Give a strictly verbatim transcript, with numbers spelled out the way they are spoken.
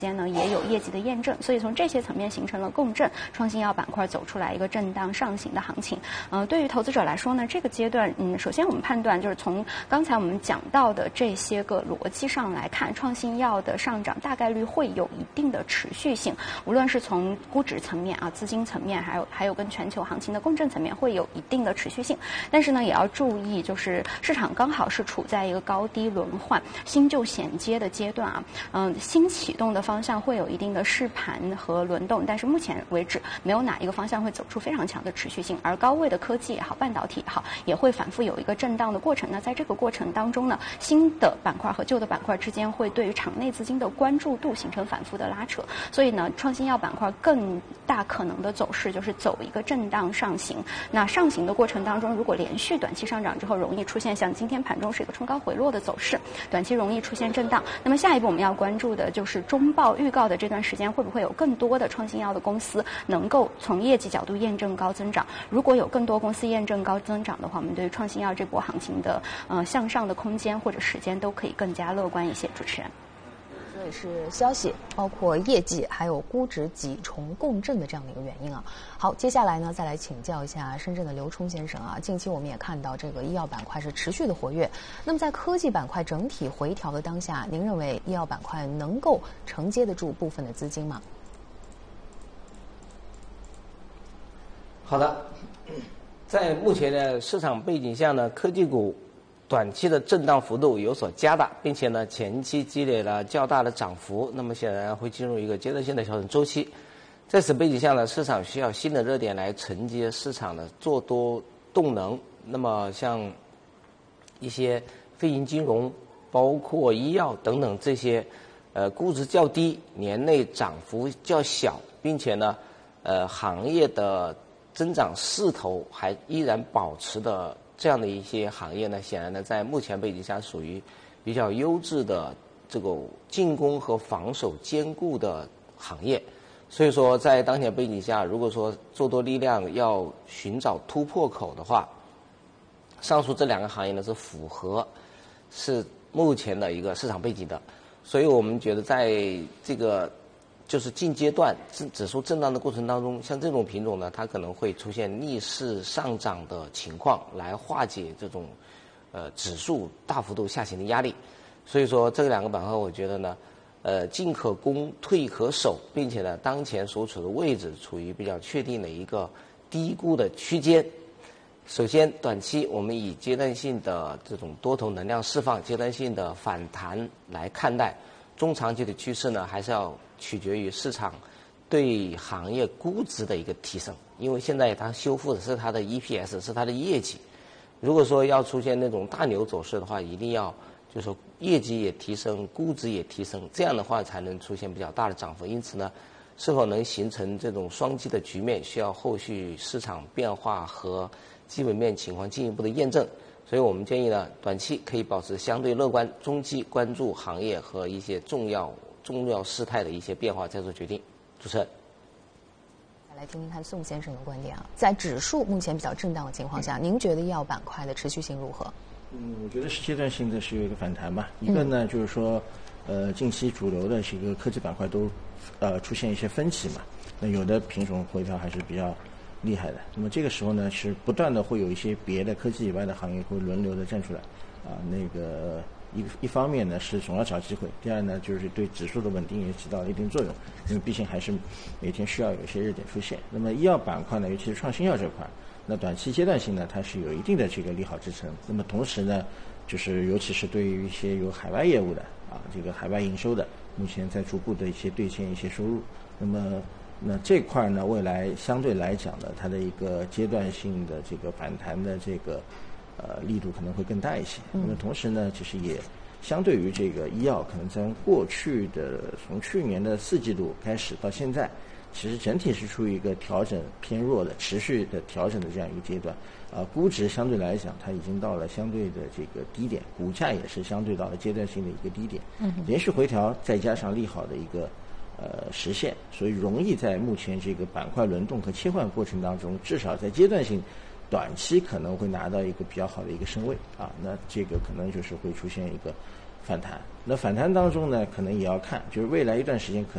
间呢也有业绩的验证，所以从这些层面形成了共振，创新药板块走出来一个震荡上行的行情。呃，对于投资者来说呢，这个阶段，嗯，首先我们判断就是从刚才我们讲到的这些个逻辑上来看，创新药的上涨大概率会有一定的持续性，无论是从估值层面啊、资金层面，还有还有跟全球行情的共振层面，会有一定的持续性。但是呢，也要注意，就是市场刚好是处在一个高低轮换、新旧衔接的阶段啊，嗯，新启动的方向会有一定的试盘和轮动，但是目前为止没有哪一个方向会走出非常强的持续性，而高位的科技也好，半导体也好，也会反复有一个震荡的过程。那在这个过程当中呢，新的板块和旧的板块之间会对于场内资金的关注度形成反复的拉扯，所以呢，创新药板块更大可能的走势就是走一个震荡上行。那上行的过程当中，如果连续短期上涨之后，容易出现像今天盘中是一个冲高回落的走势，短期容易出现震荡。那么下一步我们要关注的就是中报预告的这段时间会不会有更多的创新药的公司能够从业绩角度验证高增长。如果有更多公司验证高增长的话，我们对于创新药这波行情的呃向上的空间或者时间都可以更加乐观一些。主持人， 这也是消息包括业绩还有估值几重共振的这样的一个原因啊。好，接下来呢再来请教一下深圳的刘冲先生啊。近期我们也看到这个医药板块是持续的活跃，那么在科技板块整体回调的当下，您认为医药板块能够承接得住部分的资金吗？ 好的，在目前的市场背景下呢，科技股短期的震荡幅度有所加大，并且呢前期积累了较大的涨幅，那么显然会进入一个阶段性的调整周期。在此背景下呢，市场需要新的热点来承接市场的做多动能。那么像一些非银金融、包括医药等等这些呃估值较低、年内涨幅较小，并且呢呃行业的增长势头还依然保持的这样的一些行业呢，显然呢在目前背景下属于比较优质的这个进攻和防守兼顾的行业。所以说在当前背景下，如果说做多力量要寻找突破口的话，上述这两个行业呢是符合是目前的一个市场背景的。所以我们觉得在这个就是近阶段指指数震荡的过程当中，像这种品种呢，它可能会出现逆势上涨的情况，来化解这种呃指数大幅度下行的压力。所以说这两个板块，我觉得呢，呃进可攻，退可守，并且呢，当前所处的位置处于比较确定的一个低估的区间。首先，短期我们以阶段性的这种多头能量释放、阶段性的反弹来看待。中长期的趋势呢，还是要取决于市场对行业估值的一个提升，因为现在它修复的是它的 E P S， 是它的业绩。如果说要出现那种大牛走势的话，一定要就是说业绩也提升，估值也提升，这样的话才能出现比较大的涨幅。因此呢，是否能形成这种双击的局面，需要后续市场变化和基本面情况进一步的验证。所以我们建议呢，短期可以保持相对乐观，中期关注行业和一些重要重要事态的一些变化再做决定。主持人， 来听听看宋先生的观点啊。在指数目前比较震荡的情况下，您觉得医药板块的持续性如何？ 嗯，我觉得是阶段性的是有一个反弹吧。一个呢，就是说，呃，近期主流的这个科技板块都呃出现一些分歧嘛，那有的品种回调还是比较厉害的。那么这个时候呢，是不断的会有一些别的科技以外的行业会轮流的站出来，啊，那个一一方面呢是总要找机会，第二呢就是对指数的稳定也起到了一定作用，因为毕竟还是每天需要有一些热点出现。那么医药板块呢，尤其是创新药这块，那短期阶段性呢，它是有一定的这个利好支撑。那么同时呢，就是尤其是对于一些有海外业务的啊，这个海外营收的，目前在逐步的一些兑现一些收入。那么那这块呢，未来相对来讲呢，它的一个阶段性的这个反弹的这个呃力度可能会更大一些。那么同时呢，其实也相对于这个医药，可能在过去的从去年的四季度开始到现在，其实整体是处于一个调整偏弱的、持续的调整的这样一个阶段。啊，估值相对来讲，它已经到了相对的这个低点，股价也是相对到了阶段性的一个低点。嗯，连续回调再加上利好的一个呃实现，所以容易在目前这个板块轮动和切换过程当中，至少在阶段性短期可能会拿到一个比较好的一个升位啊。那这个可能就是会出现一个反弹。那反弹当中呢，可能也要看，就是未来一段时间可能。